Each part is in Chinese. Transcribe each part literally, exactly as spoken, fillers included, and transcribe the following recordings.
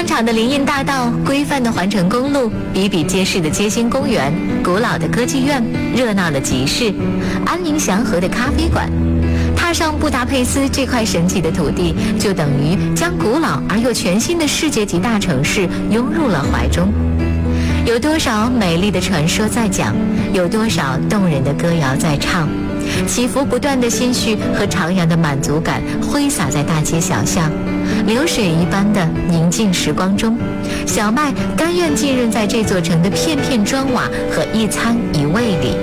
宽敞的林荫大道、规范的环城公路、比比皆是的街心公园、古老的歌剧院、热闹的集市、安宁祥和的咖啡馆。踏上布达佩斯这块神奇的土地，就等于将古老而又全新的世界级大城市拥入了怀中。有多少美丽的传说在讲，有多少动人的歌谣在唱，起伏不断的心绪和徜徉的满足感挥洒在大街小巷，流水一般的宁静时光中，小麦甘愿浸润在这座城的片片砖瓦和一餐一味里。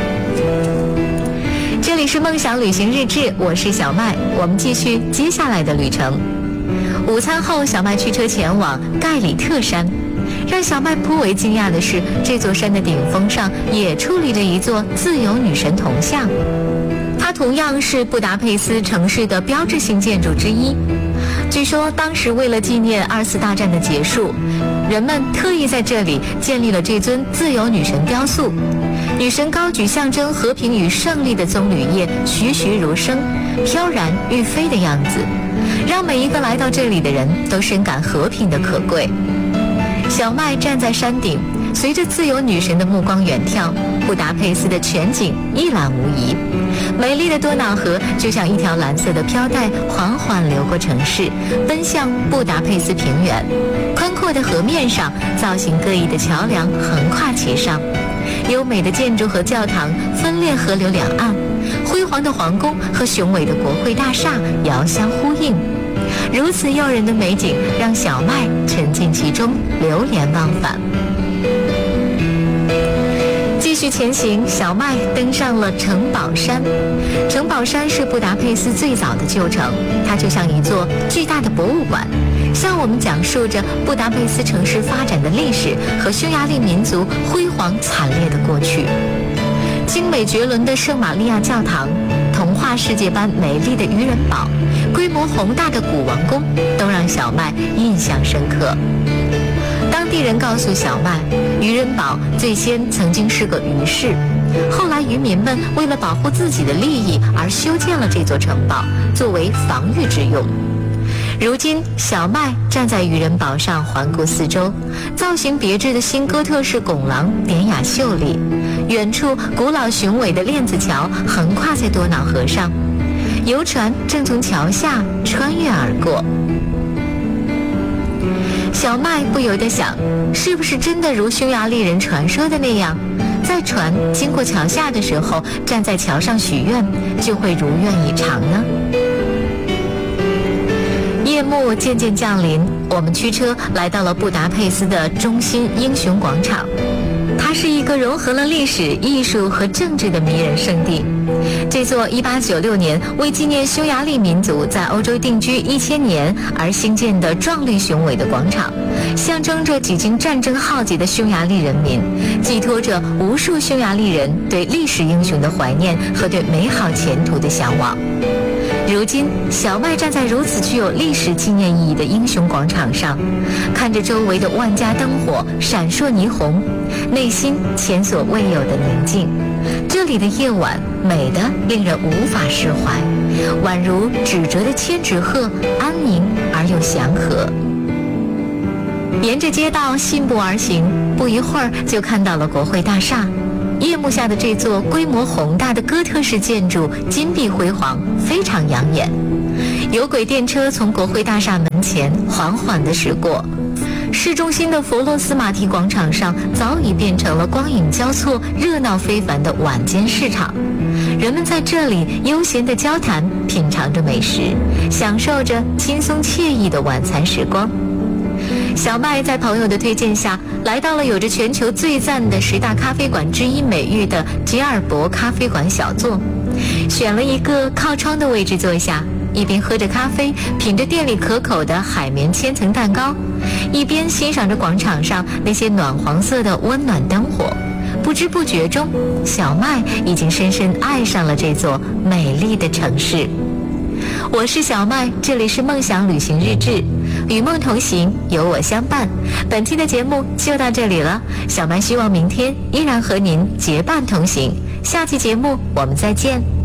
这里是梦想旅行日志，我是小麦，我们继续接下来的旅程。午餐后，小麦驱车前往盖里特山。让小麦颇为惊讶的是，这座山的顶峰上也矗立着一座自由女神铜像，它同样是布达佩斯城市的标志性建筑之一。据说当时为了纪念二次大战的结束，人们特意在这里建立了这尊自由女神雕塑。女神高举象征和平与胜利的棕榈叶，栩栩如生，飘然欲飞的样子，让每一个来到这里的人都深感和平的可贵。小麦站在山顶，随着自由女神的目光远眺，布达佩斯的全景一览无遗。美丽的多瑙河就像一条蓝色的飘带，缓缓流过城市，奔向布达佩斯平原。宽阔的河面上，造型各异的桥梁横跨其上，优美的建筑和教堂分列河流两岸，辉煌的皇宫和雄伟的国会大厦遥相呼应。如此诱人的美景让小麦沉浸其中，流连忘返。继续前行，小麦登上了城堡山。城堡山是布达佩斯最早的旧城，它就像一座巨大的博物馆，向我们讲述着布达佩斯城市发展的历史和匈牙利民族辉煌惨烈的过去。精美绝伦的圣玛利亚教堂，童话世界般美丽的渔人堡，规模宏大的古王宫，都让小麦印象深刻。当地人告诉小麦，渔人堡最先曾经是个渔市，后来渔民们为了保护自己的利益而修建了这座城堡，作为防御之用。如今，小麦站在渔人堡上环顾四周，造型别致的新哥特式拱廊典雅秀丽，远处古老雄伟的链子桥横跨在多瑙河上，游船正从桥下穿越而过。小麦不由得想，是不是真的如匈牙利人传说的那样，在船经过桥下的时候，站在桥上许愿，就会如愿以偿呢？夜幕渐渐降临，我们驱车来到了布达佩斯的中心英雄广场。它是一个融合了历史、艺术和政治的迷人圣地。这座一八九六年为纪念匈牙利民族在欧洲定居一千年而兴建的壮丽雄伟的广场，象征着几经战争浩劫的匈牙利人民，寄托着无数匈牙利人对历史英雄的怀念和对美好前途的向往。如今，小麦站在如此具有历史纪念意义的英雄广场上，看着周围的万家灯火闪烁霓虹，内心前所未有的宁静。这里的夜晚美得令人无法释怀，宛如纸折的千纸鹤，安宁而又祥和。沿着街道信步而行，不一会儿就看到了国会大厦。夜幕下的这座规模宏大的哥特式建筑金碧辉煌，非常养眼。有轨电车从国会大厦门前缓缓地驶过，市中心的佛罗斯马提广场上早已变成了光影交错、热闹非凡的晚间市场。人们在这里悠闲地交谈，品尝着美食，享受着轻松惬意的晚餐时光。小麦在朋友的推荐下，来到了有着全球最赞的十大咖啡馆之一美誉的吉尔伯咖啡馆小坐，选了一个靠窗的位置坐下，一边喝着咖啡，品着店里可口的海绵千层蛋糕，一边欣赏着广场上那些暖黄色的温暖灯火。不知不觉中，小麦已经深深爱上了这座美丽的城市。我是小麦，这里是梦想旅行日志，与梦同行，有我相伴。本期的节目就到这里了，小麦希望明天依然和您结伴同行。下期节目我们再见。